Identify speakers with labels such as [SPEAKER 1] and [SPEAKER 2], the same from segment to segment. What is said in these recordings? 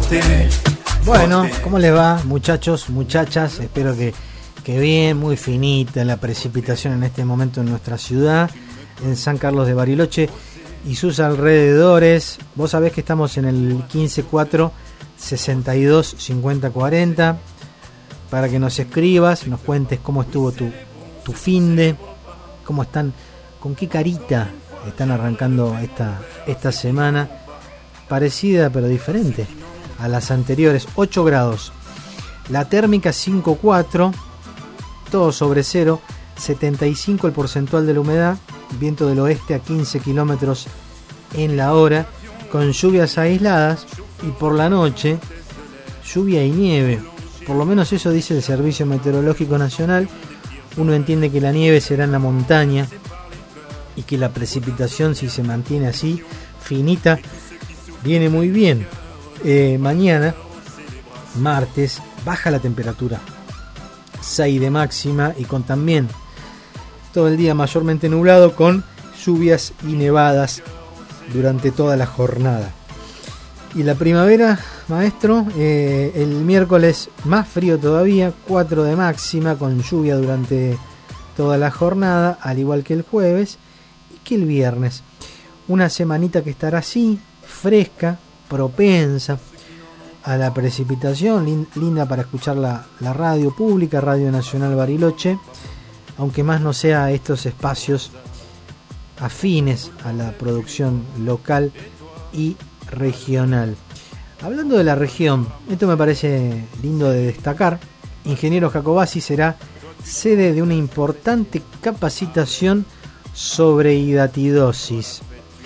[SPEAKER 1] Bueno, ¿cómo les va, muchachos, muchachas? Espero que bien, muy finita la precipitación en este momento en nuestra ciudad, en San Carlos de Bariloche y sus alrededores. Vos sabés que estamos en el 154 62 50 40 para que nos escribas, nos cuentes cómo estuvo tu finde, cómo están, con qué carita están arrancando esta semana, parecida pero diferente a las anteriores. 8 grados, la térmica 5,4, todo sobre cero, 75 el porcentual de la humedad, viento del oeste a 15 kilómetros en la hora, con lluvias aisladas y por la noche lluvia y nieve. Por lo menos eso dice el Servicio Meteorológico Nacional. Uno entiende que la nieve será en la montaña y que la precipitación, si se mantiene así, finita, viene muy bien. Mañana, martes, baja la temperatura, 6 de máxima y con también todo el día mayormente nublado, con lluvias y nevadas durante toda la jornada. Y la primavera, maestro, el miércoles más frío todavía, 4 de máxima, con lluvia durante toda la jornada, al igual que el jueves y que el viernes. Una semanita que estará así, fresca, propensa a la precipitación, linda para escuchar la radio pública, Radio Nacional Bariloche, aunque más no sea estos espacios afines a la producción local y regional. Hablando de la región, esto me parece lindo de destacar. Ingeniero Jacobasi será sede de una importante capacitación sobre hidatidosis.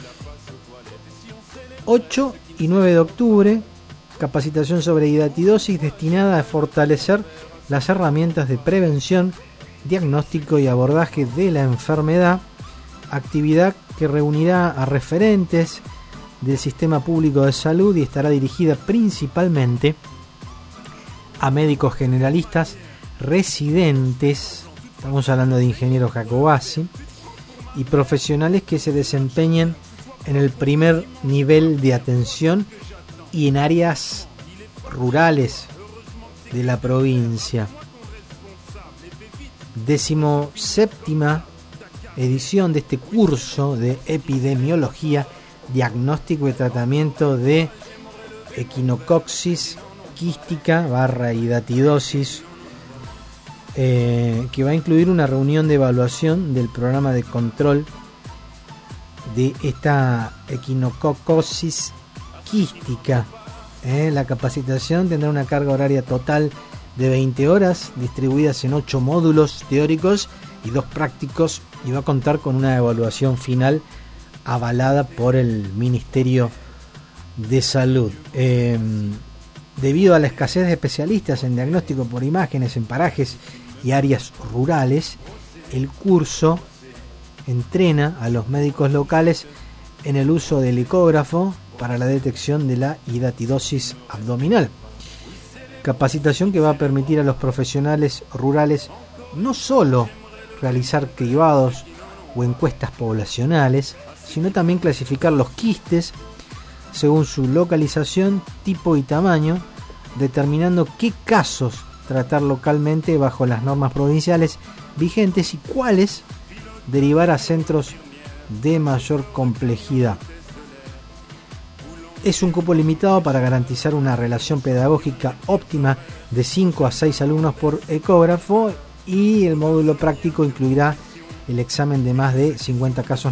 [SPEAKER 1] 8 y 9 de octubre, capacitación sobre hidatidosis destinada a fortalecer las herramientas de prevención, diagnóstico y abordaje de la enfermedad, actividad que reunirá a referentes del sistema público de salud y estará dirigida principalmente a médicos generalistas, residentes, estamos hablando de ingeniero Jacobasi, y profesionales que se desempeñen en el primer nivel de atención y en áreas rurales de la provincia. 17ª edición de este curso de epidemiología, diagnóstico y tratamiento de equinococcus quística / hidatidosis, que va a incluir una reunión de evaluación del programa de control de esta equinococcus quística. La capacitación tendrá una carga horaria total de 20 horas, distribuidas en 8 módulos teóricos y 2 prácticos, y va a contar con una evaluación final avalada por el Ministerio de Salud. Debido a la escasez de especialistas en diagnóstico por imágenes en parajes y áreas rurales, el curso entrena a los médicos locales en el uso del ecógrafo para la detección de la hidatidosis abdominal. Capacitación que va a permitir a los profesionales rurales no solo realizar cribados o encuestas poblacionales, sino también clasificar los quistes según su localización, tipo y tamaño, determinando qué casos tratar localmente bajo las normas provinciales vigentes y cuáles derivar a centros de mayor complejidad. Es un cupo limitado para garantizar una relación pedagógica óptima de 5 a 6 alumnos por ecógrafo, y el módulo práctico incluirá el examen de más de 50 casos